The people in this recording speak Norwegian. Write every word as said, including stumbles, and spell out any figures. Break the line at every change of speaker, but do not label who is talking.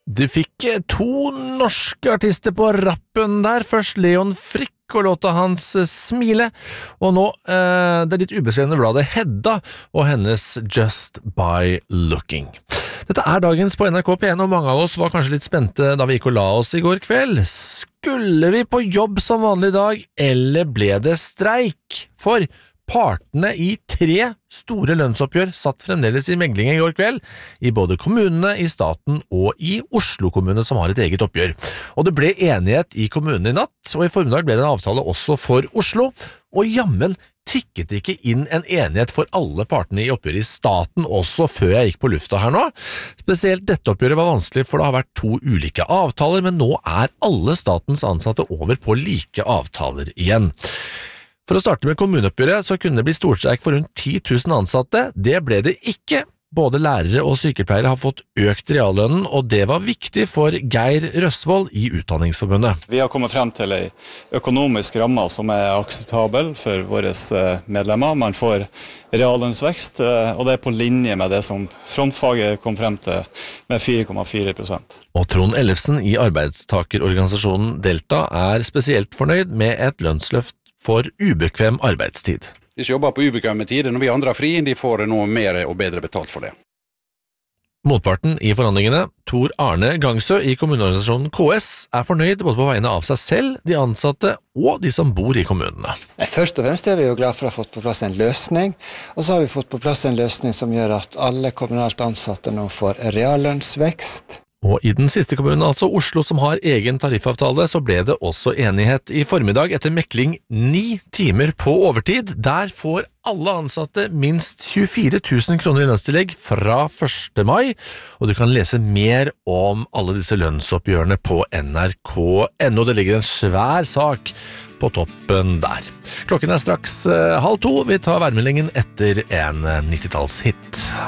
Du fikk to norske artister på rappen der, først Leon Frick og låta hans Smile, og nå eh, det litt ubeskrevne bladet Hedda og hennes Just by Looking. Dette er dagens på N R K P en, og mange av oss var kanskje litt spente da vi gikk og la oss i går kveld. Skulle vi på jobb som vanlig dag, eller ble det streik? For partene i tre store lønnsoppgjør satt fremdeles i megling i går kveld, i både kommunene, i staten og i Oslo kommune som har et eget oppgjør. Og det ble enighet i kommunene i natt, og i formiddag ble det en avtale også for Oslo, og jammen tikket ikke inn en enighet for alle partene i oppgjøret i staten også før jeg gikk på lufta her nå. Spesielt dette oppgjøret var vanskelig, for det har vært to ulike avtaler, men nå er alle statens ansatte over på like avtaler igjen. For å starte med kommuneoppgjøret så kunne det bli storstreik for rundt ti tusen ansatte. Det ble det ikke. Både lærere og sykepleiere har fått økt reallønnen, og det var viktig for Geir Røsvold i Utdanningsforbundet.
Vi har kommet frem til en økonomisk ramme som er akseptabel for våre medlemmer. Man får reallønnsvekst, og det er på linje med det som frontfaget kom frem til med fire komma fire prosent.
Og Trond Ellefsen i arbeidstakerorganisasjonen Delta er spesielt fornøyd med et lønnsløft for ubekvem arbeidstid.
De som jobber på ubekvemme tider, når vi andre er fri, de får noe mer og bedre betalt for det.
Motparten i forhandlingene, Tor Arne Gangsø i kommuneorganisasjonen K S, er fornøyd både på vegne av seg selv, de ansatte og de som bor i kommunene.
Først og fremst er vi jo glad for å ha fått på plass en løsning, og så har vi fått på plass en løsning som gjør at alle kommunalt ansatte nå får reallønnsvekst.
Og i den siste kommunen, altså Oslo, som har egen tariffavtale, så ble det også enighet i formiddag etter mekling ni timer på overtid. Der får alle ansatte minst tjuefire tusen kroner i lønnstillegg fra første mai, og du kan lese mer om alle disse lønnsoppgjørene på N R K punktum N O. Det ligger en svær sak på toppen der. Klokken er straks halv to. Vi tar værmeldingen etter en nittitallshit.